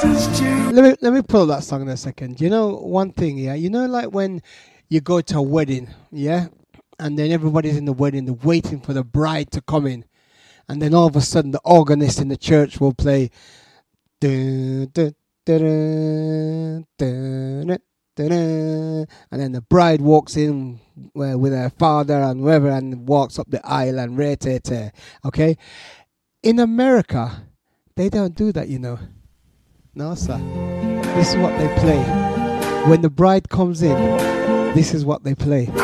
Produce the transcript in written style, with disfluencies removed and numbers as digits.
Let me pull that song in a second. You know one thing, yeah. You know, like when you go to a wedding, yeah, and then everybody's in the wedding, they're waiting for the bride to come in, and then all of a sudden the organist in the church will play, dun, dun, dun, dun, dun, dun, and then the bride walks in with her father and whoever, and walks up the aisle and okay. In America, they don't do that, you know. No, sir. This is what they play. When the bride comes in, this is what they play.